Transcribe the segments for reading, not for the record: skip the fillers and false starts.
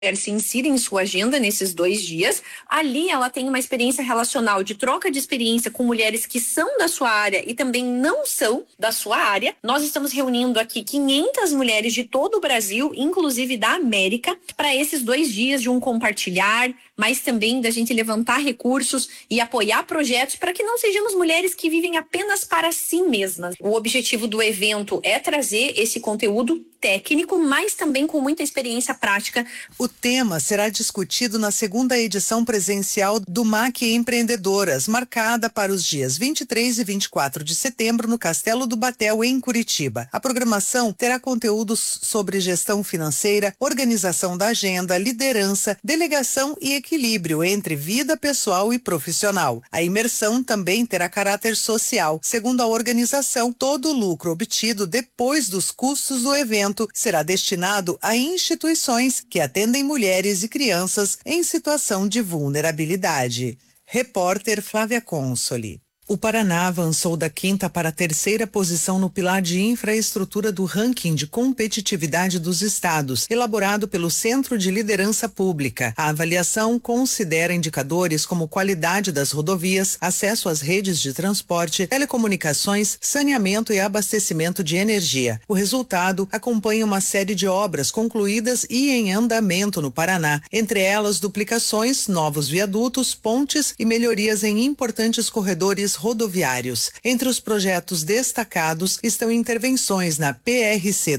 se insira em sua agenda nesses 2 dias. Ali ela tem uma experiência relacional de troca de experiência com mulheres que são da sua área e também não são da sua área. Nós estamos reunindo aqui 500 mulheres de todo o Brasil, inclusive da América, para esses 2 dias de um compartilhar, mas também da gente levantar recursos e apoiar projetos para que não sejamos mulheres que vivem apenas para si mesmas. O objetivo do evento é trazer esse conteúdo técnico, mas também com muita experiência prática. O tema será discutido na segunda edição presencial do MAC Empreendedoras, marcada para os dias 23 e 24 de setembro no Castelo do Batel, em Curitiba. A programação terá conteúdos sobre gestão financeira, organização da agenda, liderança, delegação e equilíbrio entre vida pessoal e profissional. A imersão também terá caráter social. Segundo a organização, todo o lucro obtido depois dos custos do evento será destinado a instituições que atendem mulheres e crianças em situação de vulnerabilidade. Repórter Flávia Consoli. O Paraná avançou da 5ª para a 3ª posição no pilar de infraestrutura do ranking de competitividade dos estados, elaborado pelo Centro de Liderança Pública. A avaliação considera indicadores como qualidade das rodovias, acesso às redes de transporte, telecomunicações, saneamento e abastecimento de energia. O resultado acompanha uma série de obras concluídas e em andamento no Paraná, entre elas duplicações, novos viadutos, pontes e melhorias em importantes corredores rodoviários. Entre os projetos destacados estão intervenções na PRC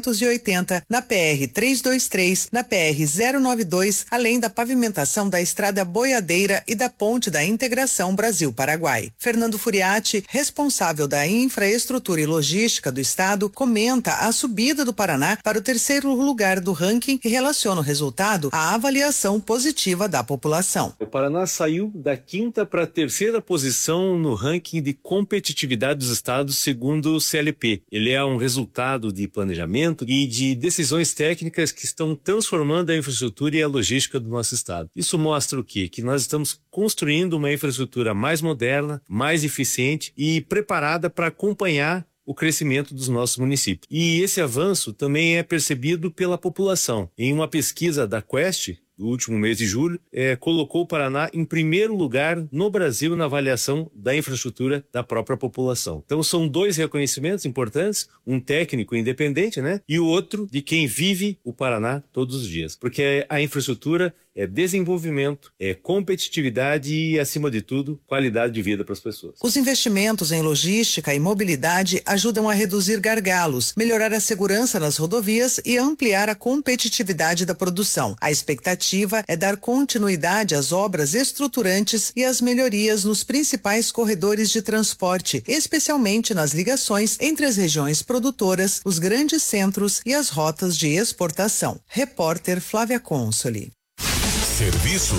280, na PR 323, na PR 092, além da pavimentação da estrada boiadeira e da ponte da integração Brasil-Paraguai. Fernando Furiati, responsável da infraestrutura e logística do estado, comenta a subida do Paraná para o 3º lugar do ranking e relaciona o resultado à avaliação positiva da população. O Paraná saiu da 5ª para a 3ª posição no ranking de competitividade dos estados segundo o CLP. Ele é um resultado de planejamento e de decisões técnicas que estão transformando a infraestrutura e a logística do nosso estado. Isso mostra o quê? Que nós estamos construindo uma infraestrutura mais moderna, mais eficiente e preparada para acompanhar o crescimento dos nossos municípios. E esse avanço também é percebido pela população. Em uma pesquisa da Quest, do último mês de julho, colocou o Paraná em 1º lugar no Brasil na avaliação da infraestrutura da própria população. Então são 2 reconhecimentos importantes, um técnico independente, né? E o outro de quem vive o Paraná todos os dias. Porque a infraestrutura é desenvolvimento, é competitividade e, acima de tudo, qualidade de vida para as pessoas. Os investimentos em logística e mobilidade ajudam a reduzir gargalos, melhorar a segurança nas rodovias e ampliar a competitividade da produção. A expectativa é dar continuidade às obras estruturantes e às melhorias nos principais corredores de transporte, especialmente nas ligações entre as regiões produtoras, os grandes centros e as rotas de exportação. Repórter Flávia Consoli. Serviços.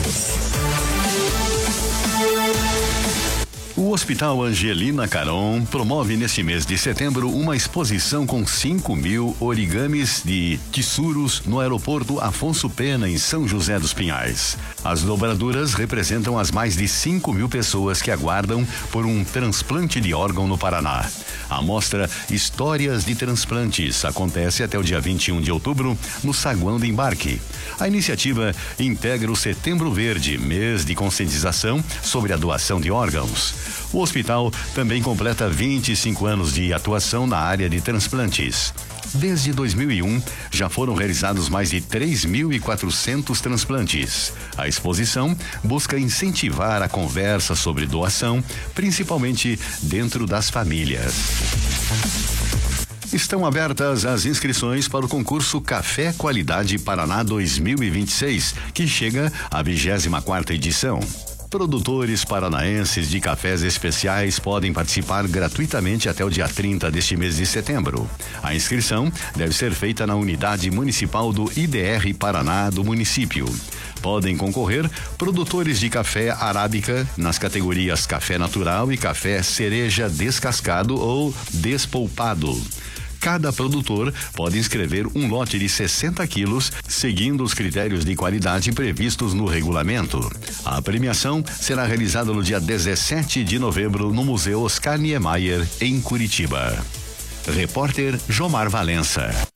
O Hospital Angelina Caron promove neste mês de setembro uma exposição com 5.000 origamis de tessuros no aeroporto Afonso Pena, em São José dos Pinhais. As dobraduras representam as mais de 5.000 pessoas que aguardam por um transplante de órgão no Paraná. A mostra Histórias de Transplantes acontece até o dia 21 de outubro no Saguão do Embarque. A iniciativa integra o Setembro Verde, mês de conscientização sobre a doação de órgãos. O hospital também completa 25 anos de atuação na área de transplantes. Desde 2001, já foram realizados mais de 3.400 transplantes. A exposição busca incentivar a conversa sobre doação, principalmente dentro das famílias. Estão abertas as inscrições para o concurso Café Qualidade Paraná 2026, que chega à 24ª edição. Produtores paranaenses de cafés especiais podem participar gratuitamente até o dia 30 deste mês de setembro. A inscrição deve ser feita na unidade municipal do IDR Paraná do município. Podem concorrer produtores de café arábica nas categorias café natural e café cereja descascado ou despolpado. Cada produtor pode inscrever um lote de 60 quilos, seguindo os critérios de qualidade previstos no regulamento. A premiação será realizada no dia 17 de novembro no Museu Oscar Niemeyer, em Curitiba. Repórter Jomar Valença.